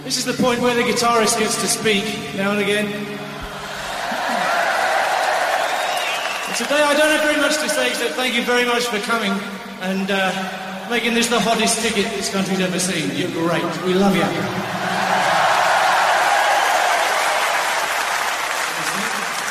This is the point where the guitarist gets to speak now and again. And today I don't have very much to say except thank you very much for coming and making this the hottest ticket this country's ever seen. You're great. We love you.